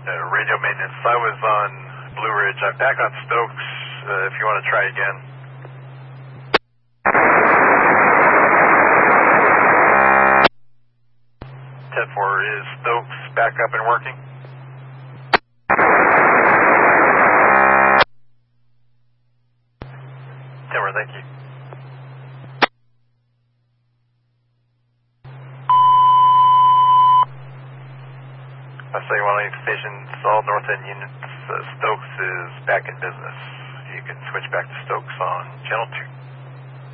Radio maintenance. I was on Blue Ridge. I'm back on Stokes if you want to try again. 10-4, is Stokes back up and working? Thank you. I say 180 stations, all north end units, Stokes is back in business. You can switch back to Stokes on channel 2.